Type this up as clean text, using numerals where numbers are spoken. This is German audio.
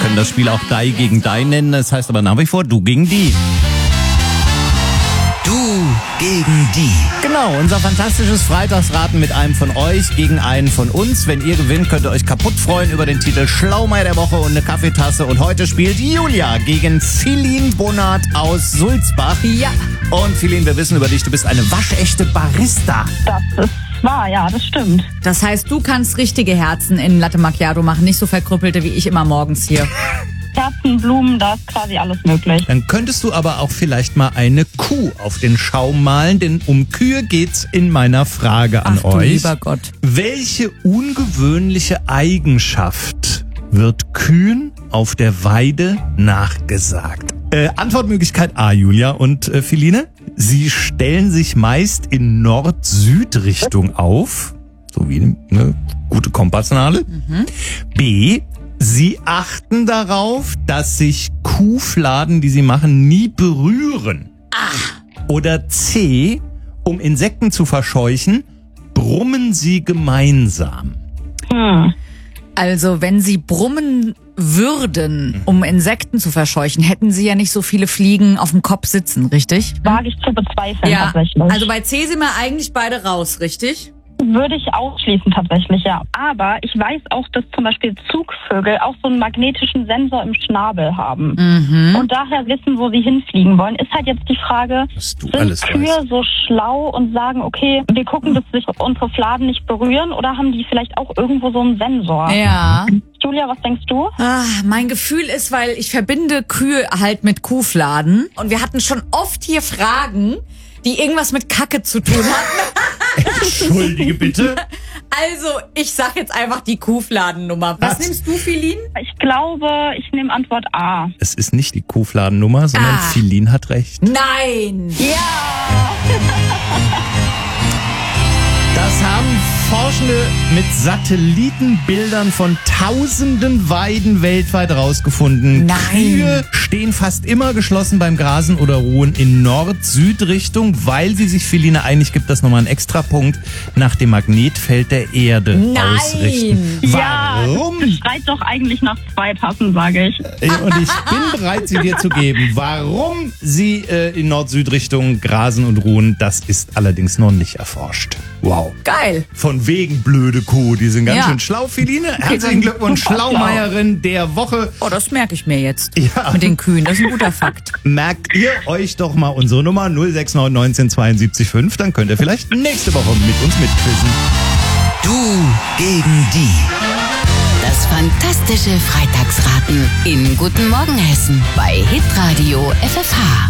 können das Spiel auch Die gegen Die nennen. Das heißt aber nach wie vor Du gegen Die. Du gegen Die. Genau, unser fantastisches Freitagsraten mit einem von euch gegen einen von uns. Wenn ihr gewinnt, könnt ihr euch kaputt freuen über den Titel Schlaumeier der Woche und eine Kaffeetasse. Und heute spielt Julia gegen Philin Bonat aus Sulzbach. Ja. Und Philin, wir wissen über dich, du bist eine waschechte Barista. Das ist wahr, ja, das stimmt. Das heißt, du kannst richtige Herzen in Latte Macchiato machen, nicht so verkrüppelte wie ich immer morgens hier. Kerzen, Blumen, da ist quasi alles möglich. Dann könntest du aber auch vielleicht mal eine Kuh auf den Schaum malen, denn um Kühe geht's in meiner Frage an Ach du euch. lieber Gott. Welche ungewöhnliche Eigenschaft wird Kühen auf der Weide nachgesagt? Antwortmöglichkeit A, Julia und Philine. Sie stellen sich meist in Nord-Süd-Richtung auf, so wie eine gute Kompassnadel. B, sie achten darauf, dass sich Kuhfladen, die sie machen, nie berühren. Oder C, um Insekten zu verscheuchen, brummen sie gemeinsam. Also, wenn sie brummen würden, um Insekten zu verscheuchen, hätten sie ja nicht so viele Fliegen auf dem Kopf sitzen, richtig? Wage ich zu bezweifeln Ja, tatsächlich. also bei C sind wir eigentlich beide raus, richtig? Würde ich ausschließen tatsächlich, ja. Aber ich weiß auch, dass zum Beispiel Zugvögel auch so einen magnetischen Sensor im Schnabel haben. Und daher wissen, wo sie hinfliegen wollen. Ist halt jetzt die Frage, Was du sind alles Kühe weißt. so schlau und sagen, okay, wir gucken, dass sich unsere Fladen nicht berühren, oder haben die vielleicht auch irgendwo so einen Sensor? Ja. Julia, was denkst du? Mein Gefühl ist, weil ich verbinde Kühe halt mit Kuhfladen. Und wir hatten schon oft hier Fragen, die irgendwas mit Kacke zu tun hatten. Entschuldige bitte. Also, ich sag jetzt einfach die Kuhfladennummer. Was nimmst du, Philin? Ich glaube, ich nehme Antwort A. Es ist nicht die Kuhfladennummer, sondern Philin hat recht. Nein! Das haben Forschende mit Satellitenbildern von tausenden Weiden weltweit rausgefunden. Nein. Kühe stehen fast immer geschlossen beim Grasen oder Ruhen in Nord-Süd-Richtung, weil sie sich, Philine, einig, gibt das nochmal einen Extrapunkt, nach dem Magnetfeld der Erde ausrichten. Warum? Ja, das schreit doch eigentlich nach 2 Tassen, sage ich. Und ich bin bereit, sie dir zu geben. Warum sie in Nord-Süd-Richtung grasen und ruhen, das ist allerdings noch nicht erforscht. Wow. Geil. Von wegen blöde Kuh, die sind ganz Ja. schön schlau, Philine. Herzlichen Glückwunsch, Schlaumeierin der Woche. Oh, das merke ich mir jetzt. Ja. Mit den Kühen, das ist ein guter Fakt. Merkt ihr euch doch mal unsere Nummer 069 19 72 5, dann könnt ihr vielleicht nächste Woche mit uns mitquizzen. Du gegen Die. Das fantastische Freitagsraten in Guten Morgen Hessen bei Hitradio FFH.